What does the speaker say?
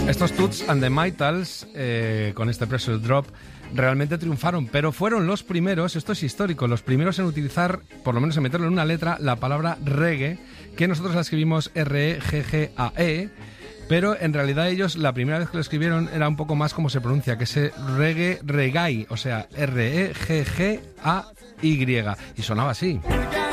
Estos Toots and the Maytals, con este Pressure Drop, realmente triunfaron, pero fueron los primeros, esto es histórico, los primeros en utilizar, por lo menos en meterlo en una letra, la palabra reggae, que nosotros la escribimos R-E-G-G-A-E, pero en realidad ellos la primera vez que lo escribieron era un poco más como se pronuncia, que es reggae, reggae, o sea, R-E-G-G-A-Y, y sonaba así.